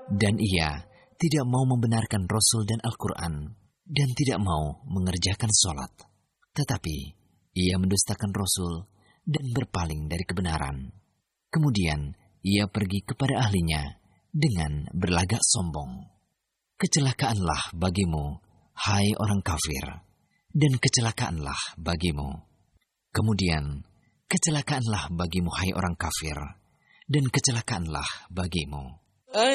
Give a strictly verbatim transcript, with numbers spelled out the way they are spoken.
Dan ia tidak mau membenarkan Rasul dan Al-Quran, dan tidak mau mengerjakan sholat. Tetapi ia mendustakan Rasul dan berpaling dari kebenaran. Kemudian ia pergi kepada ahlinya dengan berlagak sombong. Kecelakaanlah bagimu, hai orang kafir, dan kecelakaanlah bagimu. Kemudian kecelakaanlah bagimu, hai orang kafir, dan kecelakaanlah bagimu.